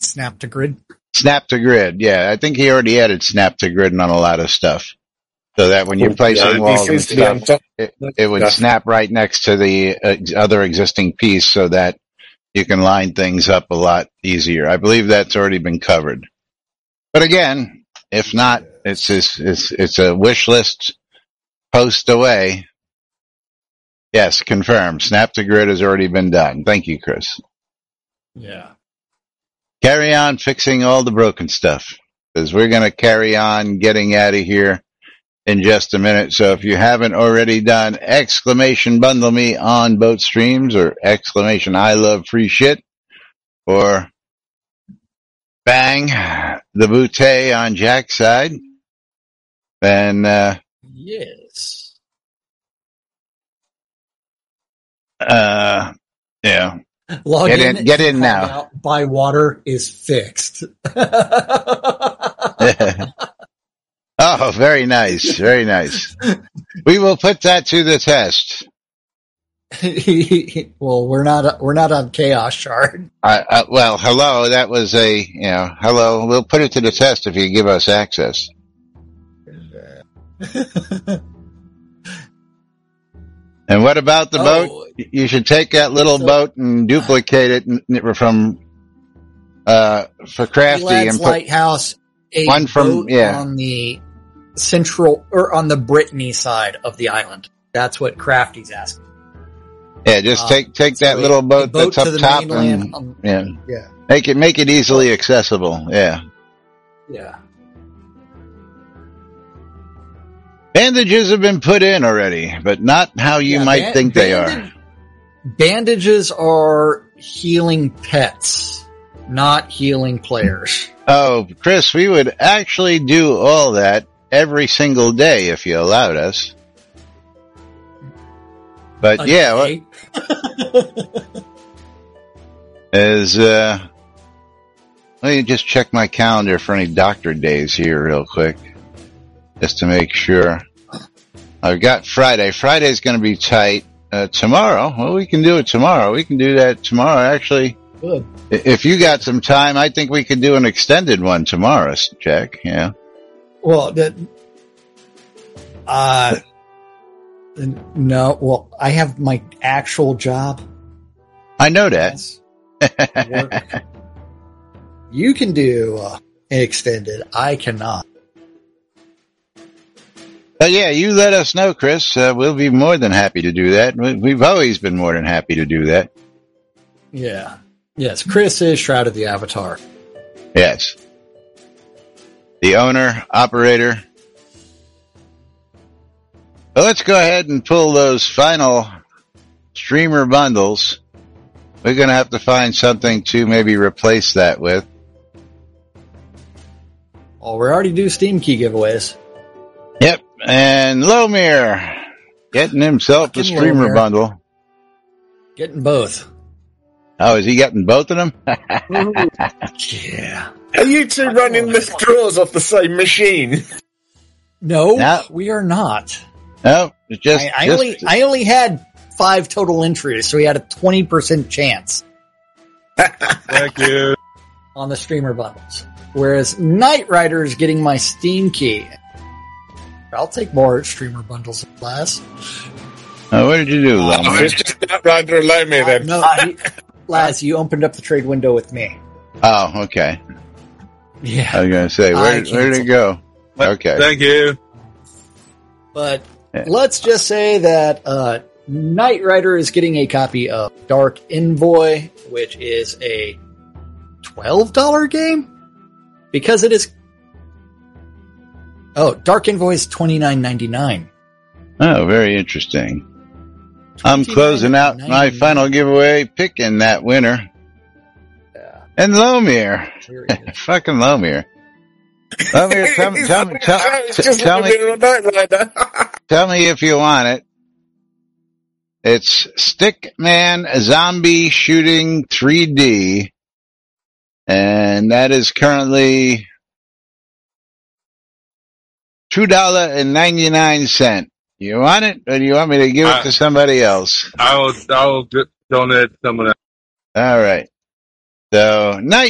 Snap to grid. Snap to grid, yeah. I think he already added snap to grid on a lot of stuff. So that when you're placing walls and stuff, it would snap right next to the other existing piece so that you can line things up a lot easier. I believe that's already been covered. But again, if not, it's a wish list post away. Yes, confirmed. Snap to grid has already been done. Thank you, Chris. Yeah. Carry on fixing all the broken stuff, because we're going to carry on getting out of here in just a minute. So if you haven't already done exclamation bundle me on both streams, or exclamation I love free shit, or bang the bootay on Jack's side, then yes. Yeah. Get in now. Buy water is fixed. Oh, very nice. Very nice. We will put that to the test. Well, we're not on Chaos Shard. Well, hello. That was hello. We'll put it to the test if you give us access. And what about the boat? You should take that little boat and duplicate it for Crafty and put Lighthouse. One from on the central or on the Brittany side of the island. That's what Crafty's asking. Yeah, just take that little boat that's up top mainland, and make it easily accessible. Yeah. Yeah. Bandages have been put in already, but not how you might think they are. Bandages are healing pets, not healing players. Oh, Chris, we would actually do all that every single day if you allowed us. But let me just check my calendar for any doctor days here real quick, just to make sure. I've got Friday. Friday's going to be tight. Tomorrow, well, we can do it tomorrow. We can do that tomorrow, actually. Good. If you got some time, I think we could do an extended one tomorrow, Jack. Yeah. Well, no. Well, I have my actual job. I know that. You can do extended. I cannot. Yeah, you let us know, Chris. We'll be more than happy to do that. We've always been more than happy to do that. Yeah. Yes, Chris is Shroud of the Avatar. Yes. The owner, operator. Well, let's go ahead and pull those final streamer bundles. We're going to have to find something to maybe replace that with. Oh, we already do Steam Key giveaways. Yep. And Lomir getting himself a streamer bundle. Getting both. Oh, is he getting both of them? Yeah. Are you two running the draws off the same machine? No, we are not. No, just I only had 5 total entries, so we had a 20% chance. Thank you. On the streamer bundles. Whereas Knight Rider is getting my Steam Key. I'll take more streamer bundles in class. What did you do, Lomir? It's just Knight Rider alone me then. No, Laz, you opened up the trade window with me. Oh, okay. Yeah. I was going to say, where did it go? Okay. Thank you. But let's just say that Knight Rider is getting a copy of Dark Envoy, which is a $12 game? Because it is... Oh, Dark Envoy is $29.99. Oh, very interesting. I'm closing out my final giveaway, picking that winner. Yeah. And Lomir. Fucking Lomir. Lomir, tell me if you want it. It's Stickman Zombie Shooting 3D. And that is currently $2.99. You want it, or do you want me to give it to somebody else? I will donate someone else. All right. So, night.